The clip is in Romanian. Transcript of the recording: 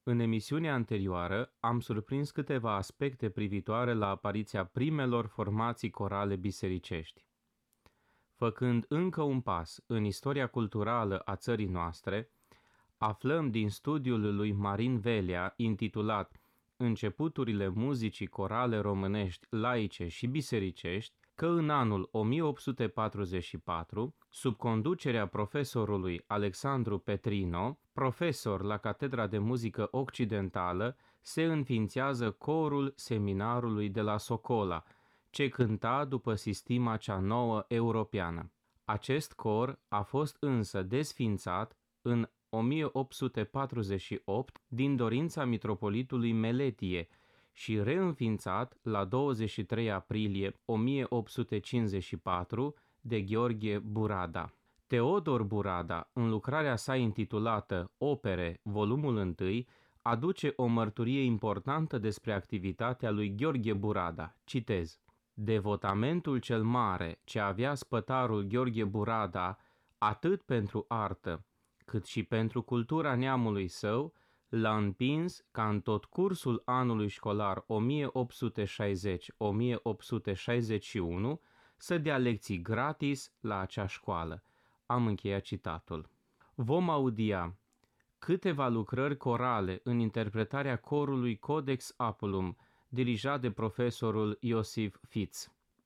În emisiunea anterioară am surprins câteva aspecte privitoare la apariția primelor formații corale bisericești. Făcând încă un pas în istoria culturală a țării noastre, aflăm din studiul lui Marin Velea, intitulat Începuturile muzicii corale românești laice și bisericești, că în anul 1844, sub conducerea profesorului Alexandru Petrino, profesor la Catedra de Muzică Occidentală, se înființează corul seminarului de la Socola, ce cânta după sistima cea nouă europeană. Acest cor a fost însă desfințat în 1848 din dorința mitropolitului Meletie și reînființat la 23 aprilie 1854 de Gheorghe Burada. Teodor Burada, în lucrarea sa intitulată Opere, volumul 1, aduce o mărturie importantă despre activitatea lui Gheorghe Burada. Citez: devotamentul cel mare ce avea spătarul Gheorghe Burada, atât pentru artă, cât și pentru cultura neamului său, l-a împins ca în tot cursul anului școlar 1860-1861 să dea lecții gratis la acea școală. Am încheiat citatul. Vom audia câteva lucrări corale în interpretarea corului Codex Apulum, dirijat de profesorul Iosif Fitz.